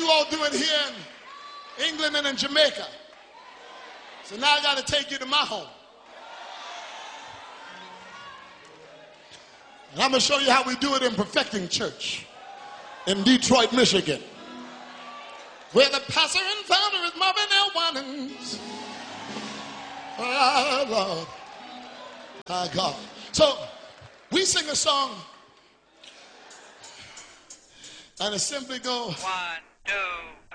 you all do it here in England and in Jamaica. So now I got to take you to my home. And I'm going to show you how we do it in Perfecting Church in Detroit, Michigan, where the pastor and founder is Marvin L. Winans. Oh, Lord. My God. So we sing a song, and it simply goes 1, 2.